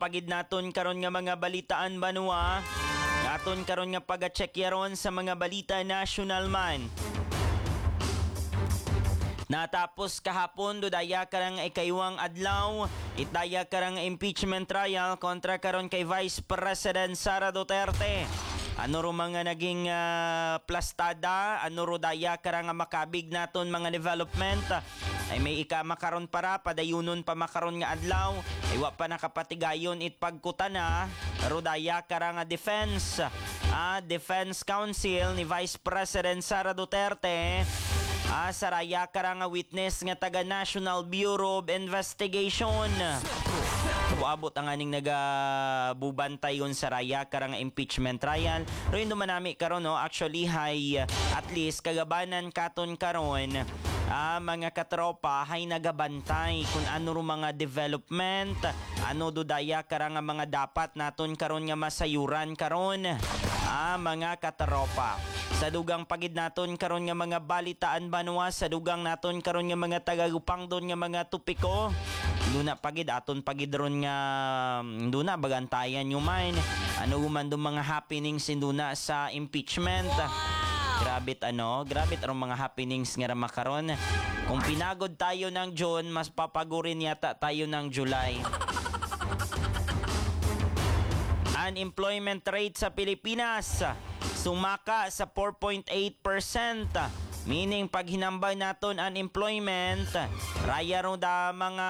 pagid naton karon nga mga balitaan banwa. Aton karon nga pag-check yaron sa mga balita national man. Natapos kahapon dudaya karang ikaywang adlaw, itaya karang impeachment trial kontra karon kay Vice President Sara Duterte. Ano ro mga naging plastada, ano ro daya karang makabig naton mga development. Ay may makaron para padayunon pa makaron nga adlaw ay wa pa nakapatigayon it pagkutana rodaya karang Defense Council ni Vice President Sara Duterte saraya karang witness nga taga National Bureau of Investigation. Buabot ang aning nagabubantay yun sa raya karang impeachment trial. Pero yun naman namin karon no, actually hay at least kagabanan katon karon mga katropa hay nagabantay kung ano ro mga development, ano dudaya karang mga dapat naton karon nga masayuran karon mga katropa. Sa dugang pagid naton karon nga mga balitaan banwa, sa dugang naton karon nga mga tagagupang don nga mga tupiko. Duna pagid aton pagid ron nga duna bagantayan yung man. Ano man do mga happenings induna sa impeachment. Grabit ang mga happenings nga makaron. Kung pinagod tayo ng June, mas papagurin yata tayo ng July. Unemployment rate sa Pilipinas sumaka sa 4.8%. Meaning pag hinambay naton unemployment, raya ro da mga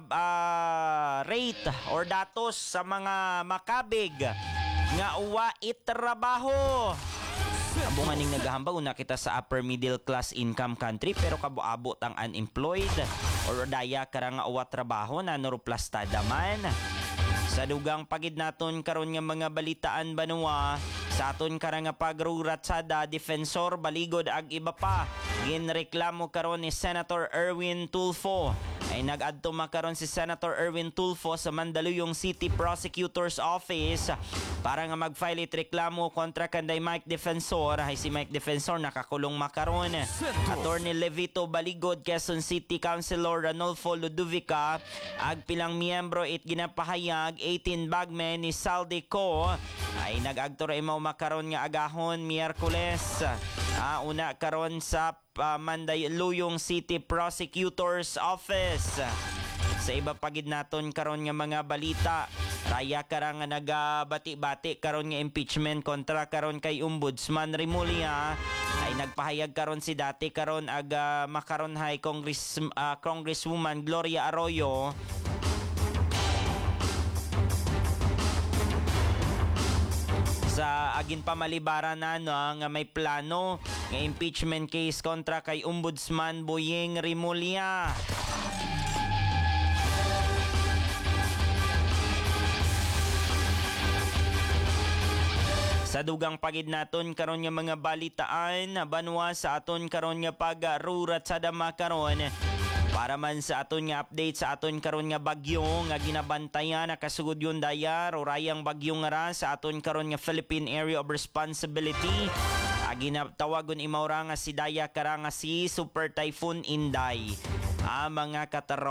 rate or datos sa mga makabig nga uwa itrabaho. Abo nga ning naghahambag una kita sa upper middle class income country pero kabuabot ang unemployed or daya karang uwa trabaho na nuro plastada man. Sa dugang pagid naton karon nga mga balitaan banwa, sa aton karang pagruratsada defensor baligod ag iba pa ginreklamo karon ni Senator Erwin Tulfo. Ay nag-adto makaron si Senator Erwin Tulfo sa Mandaluyong City Prosecutor's Office para nga mag-file it reklamo kontra kanday Mike Defensor. Ay si Mike Defensor nakakulong makaron. Attorney Levito Baligod, Quezon City Councilor Ranolfo Ludovica, ag pilang miyembro it ginapahayag 18 bagmen ni Saldico ay nag-agto ra imaw makaron nga agahon Miyerkules. Una karon sa Mandaluyong City Prosecutor's Office. Sa iba pagid naton karon nga mga balita, raya karang nga nagabati-bati karon nga impeachment kontra karon kay Ombudsman Remulla. Ay nagpahayag karon si dati karon makaron hay Congresswoman Gloria Arroyo sa agin pamalibaran na nga may plano nga impeachment case kontra kay Ombudsman Boyeng Remulla. Sa dugang pagid naton karon nga mga balitaan banwa sa aton karon nga pagrurat sa dama karon para man sa aton nga update sa aton karon nga bagyo nga ginabantayan nakasugod yun daya rorayang bagyo nga ra sa aton karon nga Philippine Area of Responsibility. Ginatawagon imawra nga si daya kara nga si Super Typhoon Inday. Mga kataro